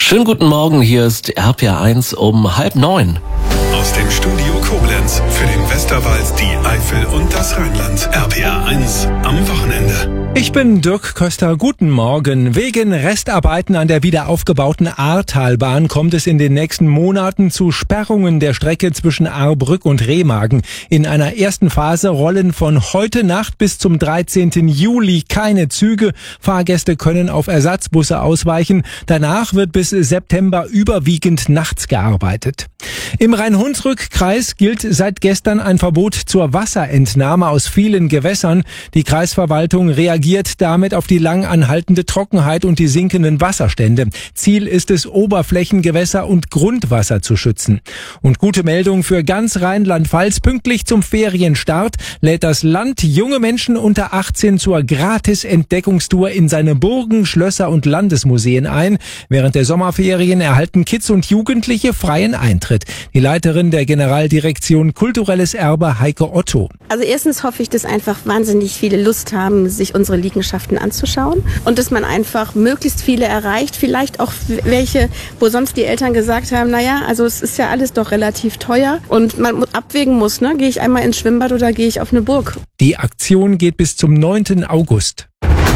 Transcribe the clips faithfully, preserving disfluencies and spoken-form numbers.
Schönen guten Morgen, hier ist R P R eins um halb neun. Aus dem Studio Koblenz für den Westerwald, die Eifel und das Rheinland. R P R eins am Wochenende. Ich bin Dirk Köster, guten Morgen. Wegen Restarbeiten an der wiederaufgebauten Ahrtalbahn kommt es in den nächsten Monaten zu Sperrungen der Strecke zwischen Ahrbrück und Remagen. In einer ersten Phase rollen von heute Nacht bis zum dreizehnten Juli keine Züge. Fahrgäste können auf Ersatzbusse ausweichen. Danach wird bis September überwiegend nachts gearbeitet. Im Rhein-Hunsrück-Kreis gilt seit gestern ein Verbot zur Wasserentnahme aus vielen Gewässern. Die Kreisverwaltung reagiert damit auf die lang anhaltende Trockenheit und die sinkenden Wasserstände. Ziel ist es, Oberflächengewässer und Grundwasser zu schützen. Und gute Meldung für ganz Rheinland-Pfalz: pünktlich zum Ferienstart lädt das Land junge Menschen unter achtzehn zur Gratis-Entdeckungstour in seine Burgen, Schlösser und Landesmuseen ein. Während der Sommerferien erhalten Kids und Jugendliche freien Eintritt. Die Leiterin der Generaldirektion Kulturelles Erbe, Heike Otto. Also erstens hoffe ich, dass einfach wahnsinnig viele Lust haben, sich unsere Liegenschaften anzuschauen und dass man einfach möglichst viele erreicht. Vielleicht auch welche, wo sonst die Eltern gesagt haben, naja, also es ist ja alles doch relativ teuer und man abwägen muss, ne? Gehe ich einmal ins Schwimmbad oder gehe ich auf eine Burg? Die Aktion geht bis zum neunten August.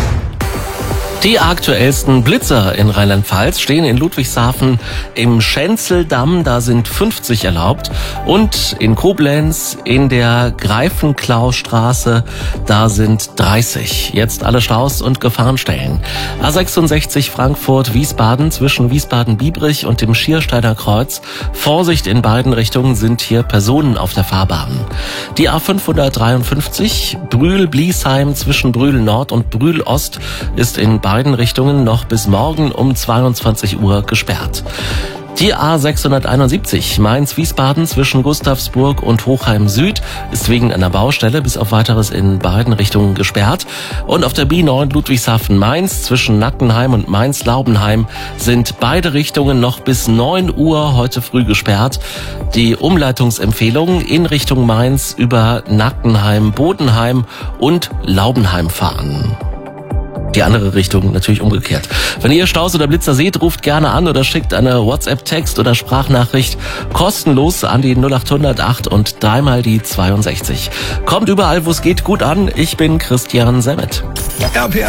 Die aktuellsten Blitzer in Rheinland-Pfalz stehen in Ludwigshafen im Schenzeldamm, da sind fünfzig erlaubt, und in Koblenz in der Greifenklaustraße, da sind dreißig. Jetzt alle Staus und Gefahrenstellen. A sechsundsechzig Frankfurt-Wiesbaden zwischen Wiesbaden-Biebrich und dem Schiersteiner Kreuz. Vorsicht in beiden Richtungen, sind hier Personen auf der Fahrbahn. Die A fünfhundertdreiundfünfzig Brühl-Bliesheim zwischen Brühl-Nord und Brühl-Ost ist in beiden Richtungen noch bis morgen um zweiundzwanzig Uhr gesperrt. Die A sechshunderteinundsiebzig Mainz-Wiesbaden zwischen Gustavsburg und Hochheim Süd ist wegen einer Baustelle bis auf weiteres in beiden Richtungen gesperrt. Und auf der B neun Ludwigshafen-Mainz zwischen Nackenheim und Mainz-Laubenheim sind beide Richtungen noch bis neun Uhr heute früh gesperrt. Die Umleitungsempfehlung in Richtung Mainz über Nackenheim, Bodenheim und Laubenheim fahren. Die andere Richtung natürlich umgekehrt. Wenn ihr Staus oder Blitzer seht, ruft gerne an oder schickt eine WhatsApp-Text oder Sprachnachricht kostenlos an die null achthundert acht und dreimal die zweiundsechzig. Kommt überall, wo es geht, gut an. Ich bin Christian Semmet. R P R